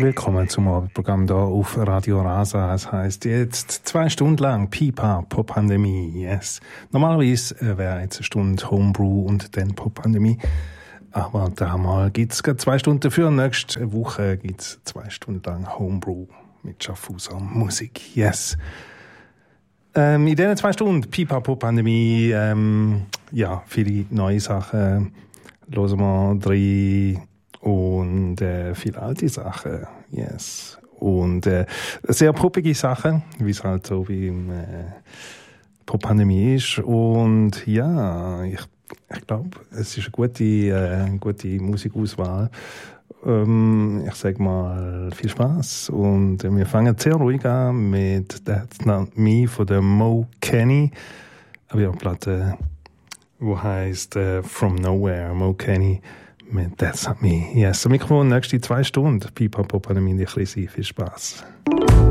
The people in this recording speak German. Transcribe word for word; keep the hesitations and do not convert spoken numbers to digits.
Willkommen zum Abendprogramm hier auf Radio Rasa. Es heisst jetzt zwei Stunden lang Pipa Pop-Pandemie. Yes. Normalerweise äh, wäre jetzt eine Stunde Homebrew und dann Pop-Pandemie. Aber damals gibt es zwei Stunden dafür. Nächste Woche gibt es zwei Stunden lang Homebrew mit Schaffhauser Musik. Yes. Ähm, in diesen zwei Stunden Pipa Pop-Pandemie, ähm, ja, viele neue Sachen. Hören wir drei und äh, viele alte Sachen, yes. Und äh, sehr poppige Sachen, wie es halt so wie im äh, Pop-Pandemie ist. Und ja, ich, ich glaube, es ist eine gute, äh, gute Musikauswahl. Ähm, ich sage mal, viel Spaß. Und äh, wir fangen sehr ruhig an mit That's Not Me von der Mo Kenny. Aber ja, eine Platte, die heisst äh, From Nowhere, Mo Kenny. Mit That's Not Me. Yes, am Mikrofon nächste zwei Stunden. Pipa Pop-Pandemie, die Chrissy. Viel Spaß.